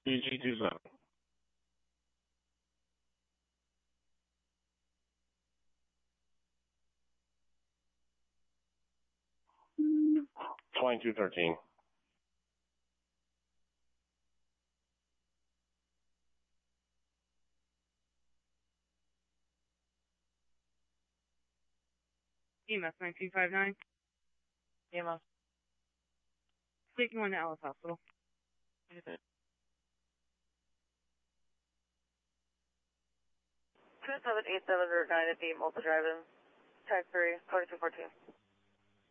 PG27. Mm. 2213. EMS 1959. EMS. Taking one to Alice Hospital. 2787 Route 9 at the Multi Drive-In. Type 3, 2214.